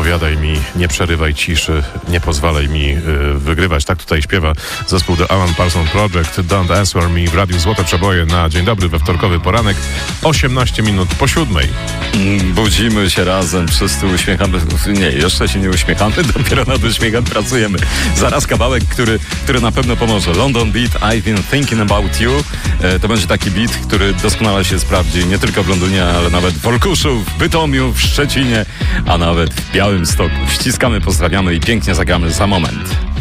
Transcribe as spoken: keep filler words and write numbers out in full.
odpowiadaj mi, nie przerywaj ciszy, nie pozwalaj mi y, wygrywać. Tak tutaj śpiewa zespół The Alan Parsons Project. Don't Answer Me w Radiu Złote Przeboje na dzień dobry we wtorkowy poranek, osiemnaście minut po siódmej. Budzimy się razem, wszyscy uśmiechamy. Nie, jeszcze się nie uśmiechamy, dopiero nad uśmiechem pracujemy. Zaraz kawałek, który, który na pewno pomoże. London Beat, I've Been Thinking About You. E, to będzie taki beat, który doskonale się sprawdzi nie tylko w Londynie, ale nawet w Olkuszu, w Bytomiu, w Szczecinie, a nawet w Białymstoku. Ściskamy, pozdrawiamy i pięknie zagramy za moment.